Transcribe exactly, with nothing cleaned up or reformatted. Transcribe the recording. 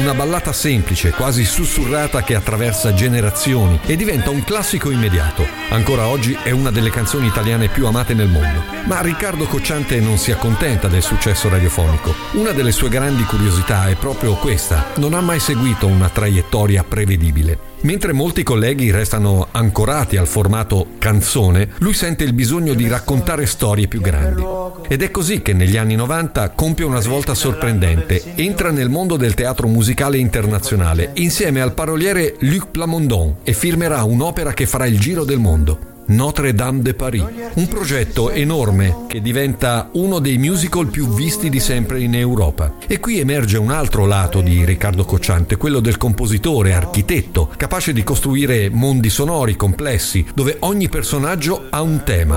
una ballata semplice, quasi sussurrata, che attraversa generazioni e diventa un classico immediato. Ancora oggi è una delle canzoni italiane più amate nel mondo. Ma Riccardo Cocciante non si accontenta del successo radiofonico. Una delle sue grandi curiosità è proprio questa: non ha mai seguito una traiettoria prevedibile. Mentre molti colleghi restano ancorati al formato canzone, lui sente il bisogno di raccontare storie più grandi. Ed è così che negli anni novanta compie una svolta sorprendente. Entra nel mondo del teatro musicale internazionale insieme al paroliere Luc Plamondon e firmerà un'opera che farà il giro del mondo: Notre-Dame de Paris, un progetto enorme che diventa uno dei musical più visti di sempre in Europa. E qui emerge un altro lato di Riccardo Cocciante, quello del compositore, architetto, capace di costruire mondi sonori complessi, dove ogni personaggio ha un tema,